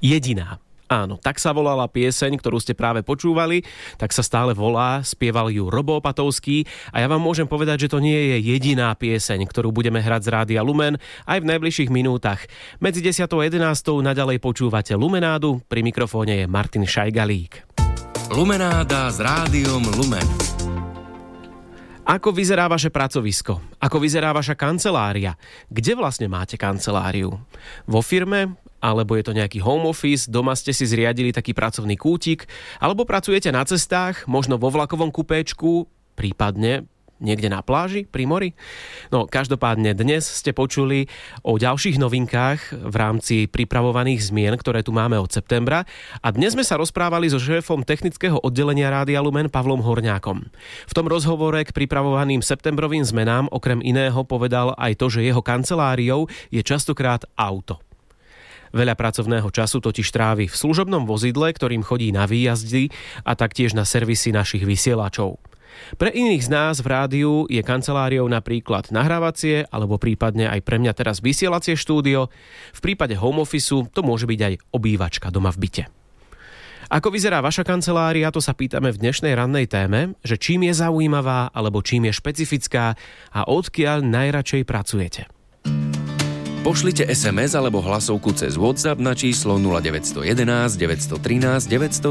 Jediná. Áno, tak sa volala pieseň, ktorú ste práve počúvali, tak sa stále volá, spieval ju Robo Opatovský a ja vám môžem povedať, že to nie je jediná pieseň, ktorú budeme hrať z Rádia Lumen aj v najbližších minútach. Medzi 10. a 11. naďalej počúvate Lumenádu, pri mikrofóne je Martin Šajgalík. Lumenáda s Rádiom Lumen. Ako vyzerá vaše pracovisko? Ako vyzerá vaša kancelária? Kde vlastne máte kanceláriu? Vo firme? Alebo je to nejaký home office, doma ste si zriadili taký pracovný kútik, alebo pracujete na cestách, možno vo vlakovom kupéčku, prípadne niekde na pláži, pri mori? No, každopádne dnes ste počuli o ďalších novinkách v rámci pripravovaných zmien, ktoré tu máme od septembra. A dnes sme sa rozprávali so šéfom technického oddelenia Rádia Lumen Pavlom Horňákom. V tom rozhovore k pripravovaným septembrovým zmenám okrem iného povedal aj to, že jeho kanceláriou je častokrát auto. Veľa pracovného času totiž trávi v služobnom vozidle, ktorým chodí na výjazdy a taktiež na servisy našich vysielačov. Pre iných z nás v rádiu je kanceláriou napríklad nahrávacie alebo prípadne aj pre mňa teraz vysielacie štúdio. V prípade home officeu to môže byť aj obývačka doma v byte. Ako vyzerá vaša kancelária, to sa pýtame v dnešnej rannej téme, že čím je zaujímavá alebo čím je špecifická a odkiaľ najradšej pracujete. Pošlite SMS alebo hlasovku cez WhatsApp na číslo 0911 913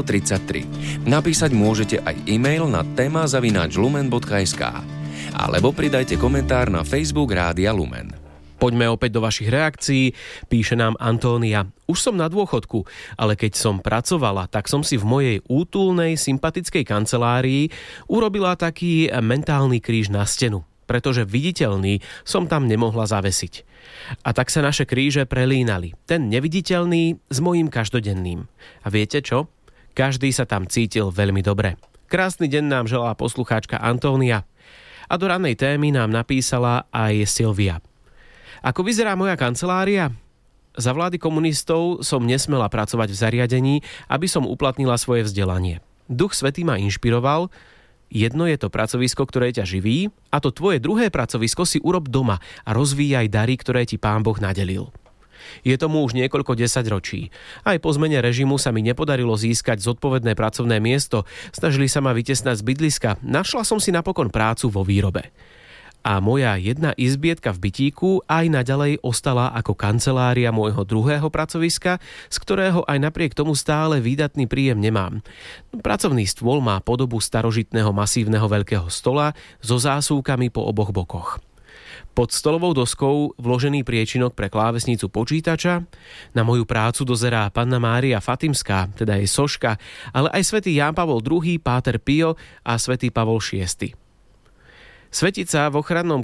933. Napísať môžete aj e-mail na téma@lumen.sk alebo pridajte komentár na Facebook Rádia Lumen. Poďme opäť do vašich reakcií. Píše nám Antónia. Už som na dôchodku, ale keď som pracovala, tak som si v mojej útulnej, sympatickej kancelárii urobila taký mentálny kríž na stenu, pretože viditeľný som tam nemohla zavesiť. A tak sa naše kríže prelínali. Ten neviditeľný s mojím každodenným. A viete čo? Každý sa tam cítil veľmi dobre. Krásny deň nám želá poslucháčka Antónia. A do ranej témy nám napísala aj Silvia. Ako vyzerá moja kancelária? Za vlády komunistov som nesmela pracovať v zariadení, aby som uplatnila svoje vzdelanie. Duch Svätý ma inšpiroval. Jedno je to pracovisko, ktoré ťa živí, a to tvoje druhé pracovisko si urob doma a rozvíjaj dary, ktoré ti Pán Boh nadelil. Je tomu už niekoľko desaťročí. Aj po zmene režimu sa mi nepodarilo získať zodpovedné pracovné miesto, snažili sa ma vytesnať z bydliska, našla som si napokon prácu vo výrobe. A moja jedna izbietka v bytíku aj naďalej ostala ako kancelária môjho druhého pracoviska, z ktorého aj napriek tomu stále výdatný príjem nemám. Pracovný stôl má podobu starožitného masívneho veľkého stola so zásuvkami po oboch bokoch. Pod stolovou doskou vložený priečinok pre klávesnicu počítača. Na moju prácu dozerá Panna Mária Fatimská, teda jej soška, ale aj svätý Ján Pavol II, Páter Pio a svätý Pavol VI. Svieca v ochrannom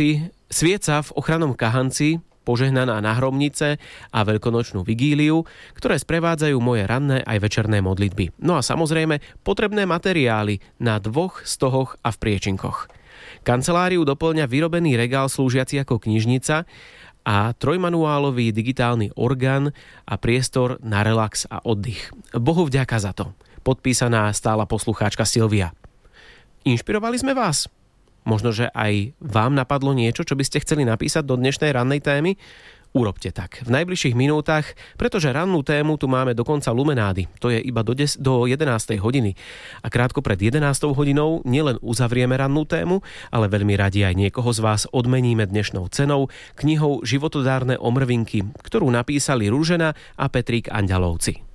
kahanci, požehnaná na hromnice a veľkonočnú vigíliu, ktoré sprevádzajú moje ranné aj večerné modlitby. No a samozrejme potrebné materiály na 2 stohoch a v priečinkoch. Kanceláriu doplňa vyrobený regál slúžiaci ako knižnica a trojmanuálový digitálny orgán a priestor na relax a oddych. Bohu vďaka za to. Podpísaná stála poslucháčka Silvia. Inšpirovali sme vás? Možno, že aj vám napadlo niečo, čo by ste chceli napísať do dnešnej rannej témy? Urobte tak v najbližších minútach, pretože rannú tému tu máme do konca Lumenády. To je iba do 11. hodiny. A krátko pred 11. hodinou nielen uzavrieme rannú tému, ale veľmi radi aj niekoho z vás odmeníme dnešnou cenou, knihou Životodárne omrvinky, ktorú napísali Ružena a Petrík Anďalovci.